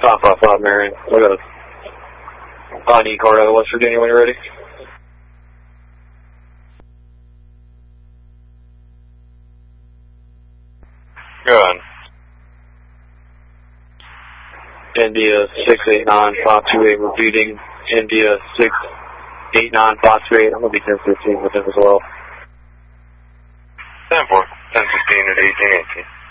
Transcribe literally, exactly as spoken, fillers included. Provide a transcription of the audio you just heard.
five five five, Marion. We got a I need card out of West Virginia when you're ready. Go on. India six eight nine five two eight repeating. India six eight nine five two eight. I'm going to be ten fifteen with them as well. ten four, ten fifteen at eighteen eighteen.